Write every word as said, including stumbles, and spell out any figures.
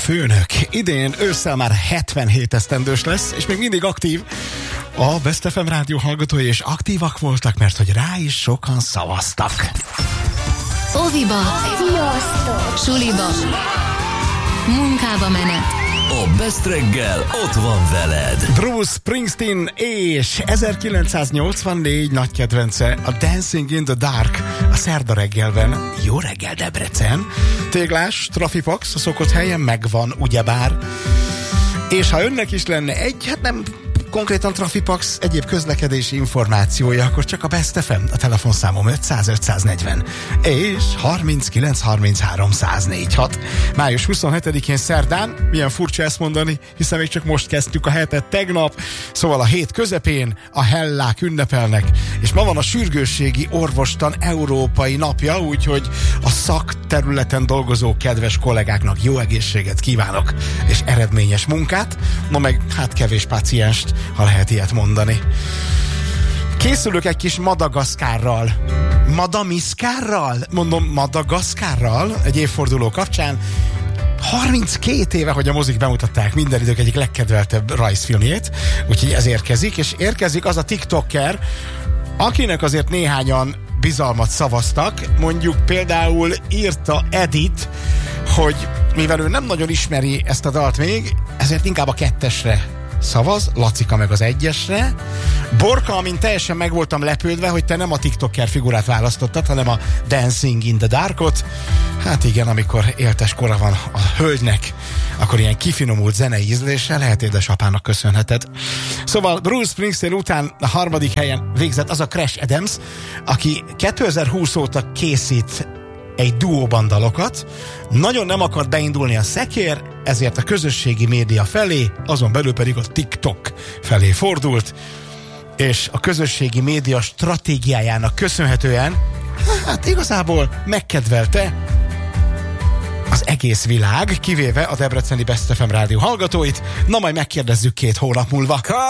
főnök idén ősszel már hetvenhét esztendős lesz, és még mindig aktív. A Best ef em rádió hallgatói is aktívak voltak, mert hogy rá is sokan szavaztak. Óviba, Sziasztok! suliba, munkába menet. A Best reggel ott van veled. Bruce Springsteen és ezerkilencszáznyolcvannégy nagy kedvence, a Dancing in the Dark a szerda reggelben. Jó reggel, Debrecen! Téglás, Trafipax a szokott helyen megvan, ugyebár. És ha önnek is lenne egy, hát nem konkrétan Trafipax, egyéb közlekedési információja, akkor csak a Best ef em, a telefonszámom ötszáz ötszáznegyven és harminckilenc harminchárom száznégy hat. május huszonhetedikén szerdán, milyen furcsa ezt mondani, hiszen még csak most kezdtük a hetet tegnap, szóval a hét közepén a hellák ünnepelnek, és ma van a sürgősségi orvostan európai napja, úgyhogy a szakterületen dolgozó kedves kollégáknak jó egészséget kívánok, és eredményes munkát, ma meg hát kevés pácienst, ha lehet ilyet mondani. Készülök egy kis Madagaszkárral. Madamiszkárral? Mondom, Madagaszkárral egy évforduló kapcsán. harminckét éve, hogy a mozik bemutatták minden idők egyik legkedveltebb rajzfilmjét, úgyhogy ez érkezik, és érkezik az a TikToker, akinek azért néhányan bizalmat szavaztak. Mondjuk például írta Edith, hogy mivel ő nem nagyon ismeri ezt a dalt még, ezért inkább a kettesre szavaz, Lacika meg az egyesre. Borka, amint teljesen meg voltam lepődve, hogy te nem a TikToker figurát választottad, hanem a Dancing in the Darkot. Hát igen, amikor éltes kora van a hölgynek, akkor ilyen kifinomult zenei ízléssel, lehet édesapának köszönheted. Szóval Bruce Springsteen után a harmadik helyen végzett az a Crash Adams, aki kétezer-húsz óta készít egy duóban dalokat, nagyon nem akart beindulni a szekér, ezért a közösségi média felé, azon belül pedig a TikTok felé fordult, és a közösségi média stratégiájának köszönhetően, hát igazából megkedvelte az egész világ, kivéve a debreceni Best ef em rádió hallgatóit. Na majd megkérdezzük két hónap múlva.